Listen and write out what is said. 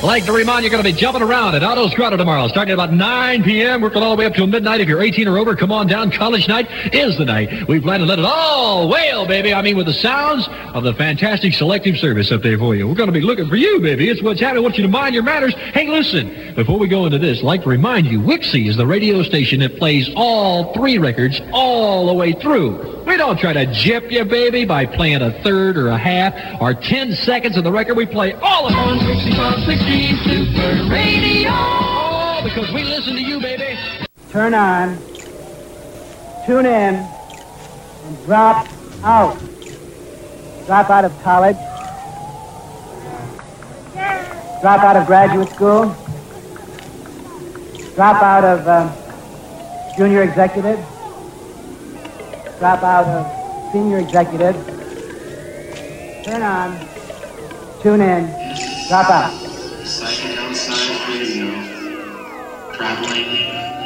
like to remind you, you're going to be jumping around at Otto's Grotto tomorrow, starting at about 9 p.m., working all the way up till midnight. If you're 18 or over, come on down. College night is the night. We plan to let it all wail, baby. I mean, with the sounds of the fantastic selective service up there for you. We're going to be looking for you, baby. It's what's happening. I want you to mind your manners. Hey, listen, before we go into this, I'd like to remind you, Wixie is the radio station that plays all 3 records all the way through. We don't try to gyp you, baby, by playing a third or a half or 10 seconds of the record. We play all of it on 6560 Super Radio. Oh, because we listen to you, baby. Turn on, tune in, and drop out. Drop out of college. Drop out of graduate school. Drop out of junior executive. Drop out of senior executive. Turn on, tune in, drop out. Psychedelic Science Radio, traveling